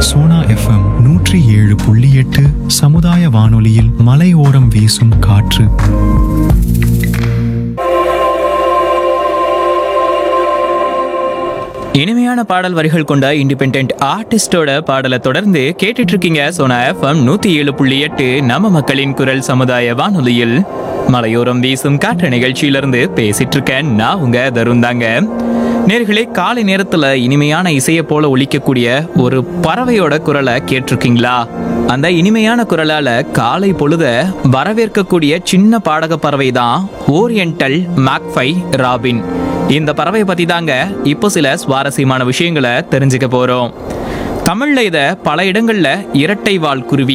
Sona FM 107.8 சமுதாய வானொலியில் மலையோரம் வீசும் காற்று. இனிமையான பாடல் வரிகள் கொண்ட இண்டிபெண்டன்ட் ஆர்டிஸ்டோட பாடலை தொடர்ந்து கேட்டுட்டு இருக்கீங்க சோனா எஃப்எம் 107.8 நம்ம மக்களின் குரல் சமுதாய வானொலியில் மலையோரம் வீசும் காற்று நிகழ்ச்சியிலிருந்து பேசிட்டு இருக்கேன். நான் உங்க தருண் தாங்க. நேர்களே, காலை நேரத்துல இனிமையான இசையை போல ஒலிக்கக்கூடிய ஒரு பறவையோட குரலை கேட்டிருக்கீங்களா? அந்த இனிமையான குரலால காலை பொழுத வரவேற்கக்கூடிய சின்ன பாடக பறவை தான் ஓரியண்டல் மேக்பை ராபின். இந்த பறவை பத்தி தாங்க இப்போ சில சுவாரஸ்யமான விஷயங்களை தெரிஞ்சுக்க போறோம். தமிழ்ல இத பல இடங்கள்ல இரட்டை வால் குருவி